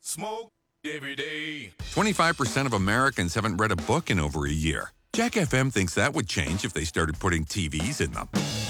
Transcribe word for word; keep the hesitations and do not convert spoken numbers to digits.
Smoke every day. twenty-five percent of Americans haven't read a book in over a year. Jack F M thinks that would change if they started putting T Vs in them.